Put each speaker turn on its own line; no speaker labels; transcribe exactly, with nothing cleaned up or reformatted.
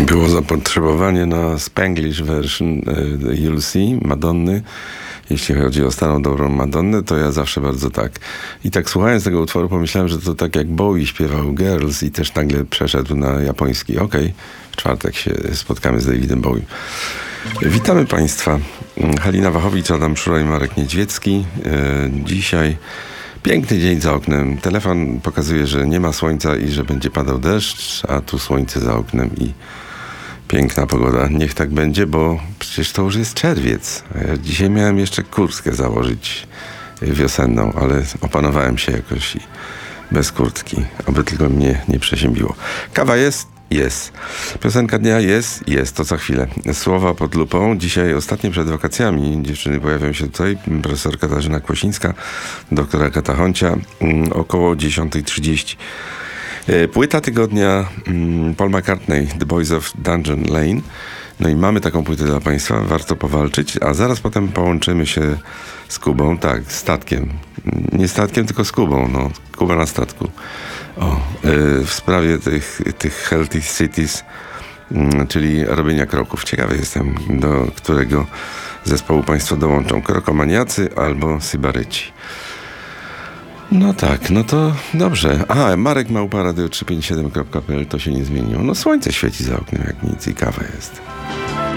Było zapotrzebowanie na Spanglish version You'll See Madonny. Jeśli chodzi o starą, dobrą Madonnę, to ja zawsze bardzo tak. I tak słuchając tego utworu pomyślałem, że to tak jak Bowie śpiewał Girls i też nagle przeszedł na japoński. Okej, okay, w czwartek się spotkamy z Davidem Bowie. Witamy Państwa. Halina Wachowicz, Adam Szura i Marek Niedźwiecki. Dzisiaj piękny dzień za oknem. Telefon pokazuje, że nie ma słońca i że będzie padał deszcz, a tu słońce za oknem i piękna pogoda. Niech tak będzie, bo przecież to już jest czerwiec. Ja dzisiaj miałem jeszcze kurtkę założyć wiosenną, ale opanowałem się jakoś i bez kurtki, aby tylko mnie nie przeziębiło. Kawa jest? Jest. Piosenka dnia jest? Jest. To za chwilę. Słowa pod lupą. Dzisiaj ostatnie przed wakacjami. Dziewczyny pojawią się tutaj. Profesor Katarzyna Kłosińska, doktora Agata Honcia. Około dziesiąta trzydzieści. Płyta tygodnia Paul McCartney, The Boys of Dungeon Lane. No i mamy taką płytę dla Państwa, warto powalczyć, a zaraz potem połączymy się z Kubą, tak, statkiem. Nie statkiem, tylko z Kubą, no, Kuba na statku. O, yy, w sprawie tych, tych Healthy Cities, yy, czyli robienia kroków. Ciekawy jestem, do którego zespołu Państwo dołączą. Krokomaniacy albo Sybaryci. No tak, no to dobrze. A, Marek Małpa, radio trzysta pięćdziesiąt siedem kropka p l, to się nie zmieniło. No słońce świeci za oknem jak nic i kawa jest.